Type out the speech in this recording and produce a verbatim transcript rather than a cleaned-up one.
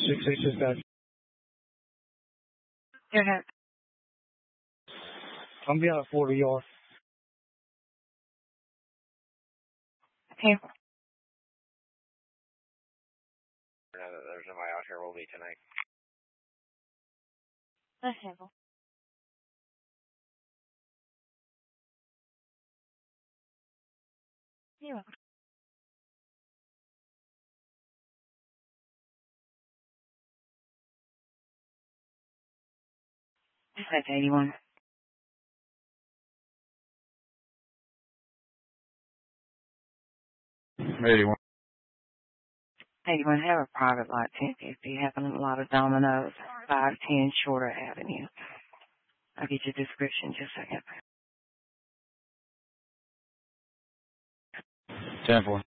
six six dispatch. Go ahead. I'm beyond a forty yard. Okay. There's somebody out here will be tonight. Let's handle. You're welcome. That's eighty-one. eighty-one. eighty-one, have a private lot ten fifty, having a lot of dominoes, five ten Shorter Avenue. I'll get your description in just a second. ten four.